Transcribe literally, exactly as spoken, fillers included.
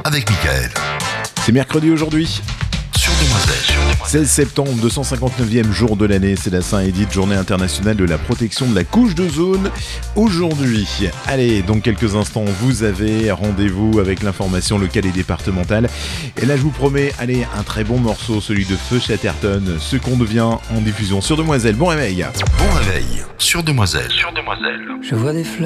avec Mickaël. C'est mercredi aujourd'hui. Sur Demoiselle. seize septembre, deux cent cinquante-neuvième jour de l'année, c'est la Saint-Édith, journée internationale de la protection de la couche d'ozone. Aujourd'hui, allez, dans quelques instants, vous avez rendez-vous avec l'information locale et départementale. Et là, je vous promets, allez, un très bon morceau, celui de Feu Chatterton, ce qu'on devient en diffusion sur Demoiselle. Bon réveil. Bon réveil sur Demoiselle. Je vois des fleurs.